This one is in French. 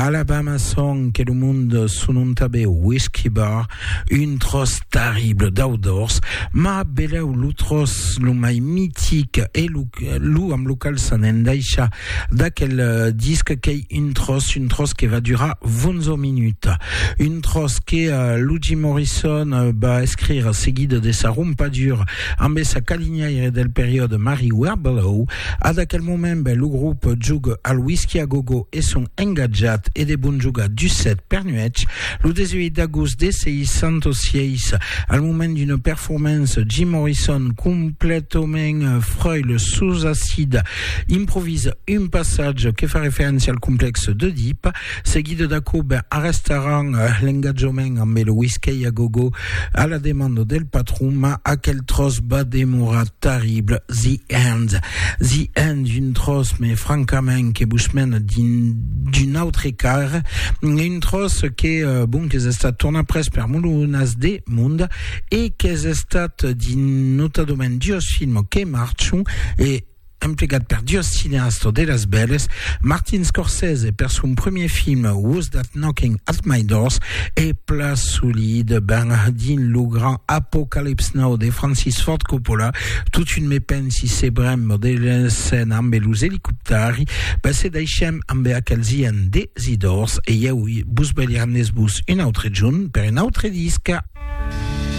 Alabama Song che lo mondo sununtabe Whiskey Bar, une trosse terrible d'outdoors, ma bella ou l'outros lo mai mythique et lou am local sanendaisha d'aquel disque qu'est une trosse qui va durer 20 minutes. Une trosse que Luigi Morrison va écrire seguido de sa rumpa dure amb sa caliniaire del période Mary Werbelow. À d'aquel moment, le groupe joue al whisky a gogo et son engagiat et de bon juga du 7 per nuet. Le 18 d'agost de 606, al moment d'une performance, Jim Morrison complètement freuil sous acide improvise un passage qui fait référence al complexe de Deep, seguido d'acco arrestaran l'engagement amb le whisky a gogo à la demande del patron, ma à quel trosse va demorar terrible. The End, une trosse, mais francament, qui bouchemène d'une autre écart, une trosse qui est estat tourna presque per molunas de monde et qui est estat din notadomen dios film che marchon et implicat per dios cineasto de las belles, Martin Scorsese per son premier film Was That Knocking at My Doors et place solide din le grand Apocalypse Now de Francis Ford Coppola, toute une mépen si c'est brem de la scène amb los hélicoptères, c'est d'aixem amb akelzien des idors et yeu bus belianes bus une autre june per un autre disque.